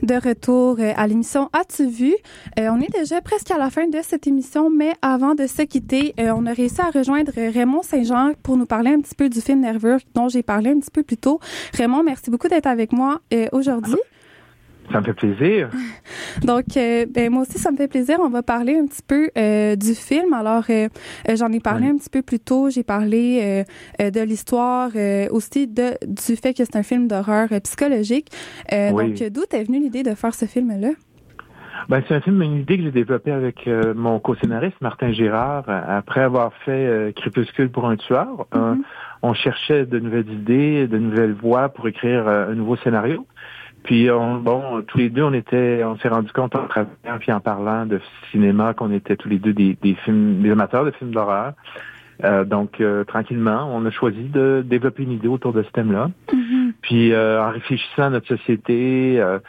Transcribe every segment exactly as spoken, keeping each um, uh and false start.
de retour euh, à l'émission As-tu vu? Euh, on est déjà presque à la fin de cette émission, mais avant de se quitter, euh, on a réussi à rejoindre Raymond Saint-Jean pour nous parler un petit peu du film Nerveux dont j'ai parlé un petit peu plus tôt. Raymond, merci beaucoup d'être avec moi euh, aujourd'hui. Ça me fait plaisir. Donc, euh, ben moi aussi, ça me fait plaisir. On va parler un petit peu euh, du film. Alors, euh, j'en ai parlé oui. un petit peu plus tôt. J'ai parlé euh, de l'histoire, euh, aussi de du fait que c'est un film d'horreur euh, psychologique. Euh, oui. Donc, d'où t'es venue l'idée de faire ce film-là? Ben, c'est un film, une idée que j'ai développée avec euh, mon co-scénariste, Martin Girard, après avoir fait euh, Crépuscule pour un tueur. Mm-hmm. Euh, on cherchait de nouvelles idées, de nouvelles voies pour écrire euh, un nouveau scénario. Puis on, bon, tous les deux, on était, on s'est rendu compte en travaillant puis en parlant de cinéma qu'on était tous les deux des, des films, des amateurs de films d'horreur. Euh, donc euh, tranquillement, on a choisi de développer une idée autour de ce thème-là. Mm-hmm. Puis euh, en réfléchissant à notre société, euh,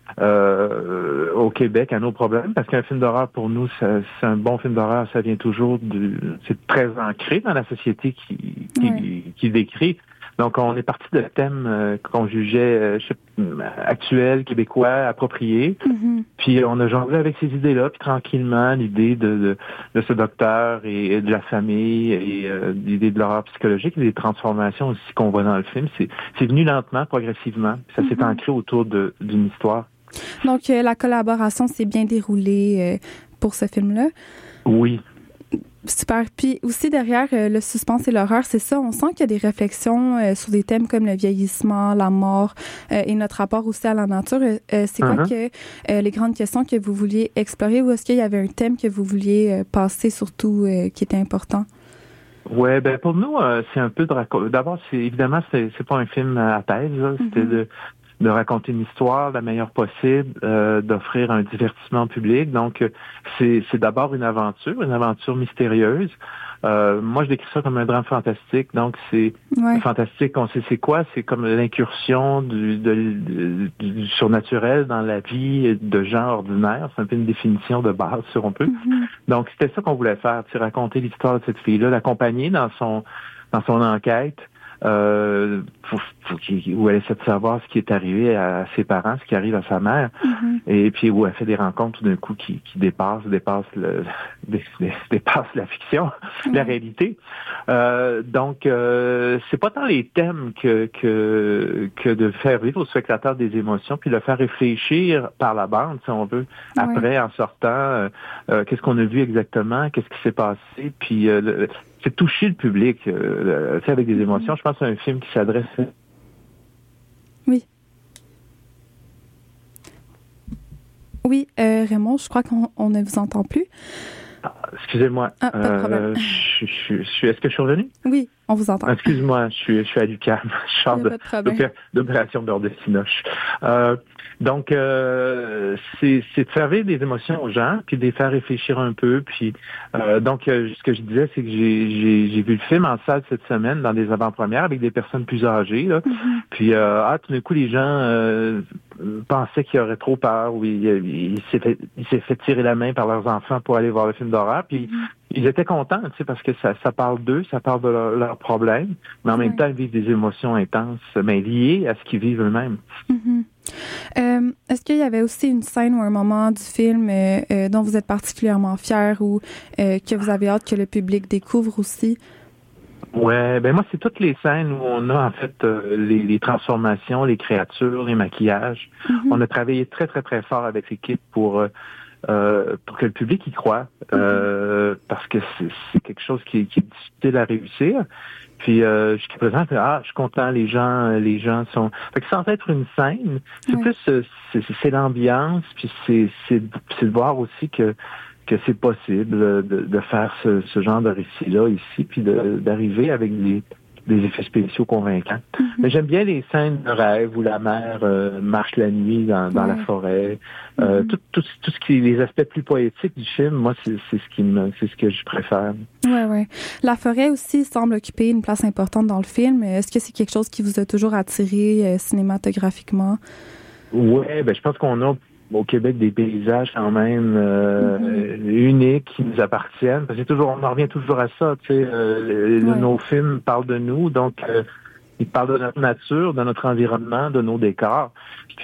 euh, au Québec, à nos problèmes, parce qu'un film d'horreur pour nous, ça, c'est un bon film d'horreur, ça vient toujours du, c'est très ancré dans la société qui, qui, ouais. qui décrit. Donc, on est parti de thèmes euh, qu'on jugeait euh, je sais, actuels, québécois, appropriés. Mm-hmm. Puis, on a jonglé avec ces idées-là. Puis, tranquillement, l'idée de, de, de ce docteur et, et de la famille et euh, l'idée de l'horreur psychologique et des transformations aussi qu'on voit dans le film, c'est, c'est venu lentement, progressivement. Ça mm-hmm. s'est ancré autour de, d'une histoire. Donc, euh, la collaboration s'est bien déroulée euh, pour ce film-là? Oui. Super. Puis aussi derrière euh, le suspense et l'horreur, c'est ça, on sent qu'il y a des réflexions euh, sur des thèmes comme le vieillissement, la mort euh, et notre rapport aussi à la nature. Euh, c'est uh-huh. quoi que euh, les grandes questions que vous vouliez explorer ou est-ce qu'il y avait un thème que vous vouliez euh, passer surtout euh, qui était important? Ouais, ben pour nous, euh, c'est un peu de raconter. D'abord, c'est évidemment c'est, c'est pas un film à thèse, là. C'était mm-hmm. de de raconter une histoire la meilleure possible, euh, d'offrir un divertissement public. Donc, c'est, c'est d'abord une aventure, une aventure mystérieuse. Euh, moi, je décris ça comme un drame fantastique. Donc, c'est ouais. fantastique. On sait c'est quoi? C'est comme l'incursion du, de, du, du surnaturel dans la vie de gens ordinaires. C'est un peu une définition de base, si on peut. Mm-hmm. Donc, c'était ça qu'on voulait faire, c'est raconter l'histoire de cette fille-là, l'accompagner dans son dans son enquête. Euh, pour, pour, où elle essaie de savoir ce qui est arrivé à ses parents, ce qui arrive à sa mère, mm-hmm. et puis où elle fait des rencontres tout d'un coup qui, qui dépassent, dépassent, le, dépassent la fiction, mm-hmm. la réalité. Euh, donc, euh, c'est pas tant les thèmes que, que, que de faire vivre au spectateur des émotions, puis le faire réfléchir par la bande, si on veut, ouais. après, en sortant, euh, euh, qu'est-ce qu'on a vu exactement, qu'est-ce qui s'est passé, puis euh, le, c'est toucher le public, euh, tu sais, avec des émotions. Je pense que c'est un film qui s'adresse. Oui. Oui, euh, Raymond, je crois qu'on on ne vous entend plus. Ah, excusez-moi. Ah, pas de problème. Euh, je, je, je, est-ce que je suis revenu? Oui, on vous entend. Excuse-moi, je suis, je suis à l'UQAM. Je sors de, d'opération beurre de cinoche. Euh, donc, euh, c'est, c'est de faire vivre des émotions aux gens, puis de les faire réfléchir un peu. Puis, euh, donc, euh, ce que je disais, c'est que j'ai, j'ai, j'ai vu le film en salle cette semaine, dans des avant-premières, avec des personnes plus âgées. Là. Mm-hmm. Puis, euh, ah, tout d'un coup, les gens euh, pensaient qu'il y aurait trop peur, ou il, il, il, s'est fait, il s'est fait tirer la main par leurs enfants pour aller voir le film d'horreur. Puis, mm-hmm. ils étaient contents, tu sais, parce que ça, ça parle d'eux, ça parle de leurs leur problèmes, mais en ouais. même temps, ils vivent des émotions intenses, mais liées à ce qu'ils vivent eux-mêmes. Mm-hmm. Euh, est-ce qu'il y avait aussi une scène ou un moment du film euh, euh, dont vous êtes particulièrement fier ou euh, que vous avez hâte que le public découvre aussi? Ouais, ben moi, c'est toutes les scènes où on a en fait euh, les, les transformations, les créatures, les maquillages. Mm-hmm. On a travaillé très, très, très fort avec l'équipe pour... Euh, Euh, pour que le public y croit, euh, mm-hmm. parce que c'est, c'est quelque chose qui, qui est difficile à réussir. Puis euh, jusqu'à présent, ah, je suis content, les gens, les gens sont. Fait que sans être une scène, c'est oui. plus c'est, c'est, c'est l'ambiance, puis c'est, c'est, c'est de voir aussi que que c'est possible de, de faire ce, ce genre de récit-là ici, puis de, d'arriver avec des des effets spéciaux convaincants. Mm-hmm. Mais j'aime bien les scènes de rêve où la mère euh, marche la nuit dans, dans ouais. la forêt. Euh, mm-hmm. tout, tout, tout ce qui est les aspects plus poétiques du film, moi, c'est, c'est ce qui me, c'est ce que je préfère. Ouais, ouais. La forêt aussi semble occuper une place importante dans le film. Est-ce que c'est quelque chose qui vous a toujours attiré euh, cinématographiquement? Ouais, ben je pense qu'on a au Québec des paysages quand même euh, mm-hmm. uniques qui nous appartiennent. Parce que toujours, on en revient toujours à ça, tu sais, euh, ouais. nos films parlent de nous, donc euh, ils parlent de notre nature, de notre environnement, de nos décors.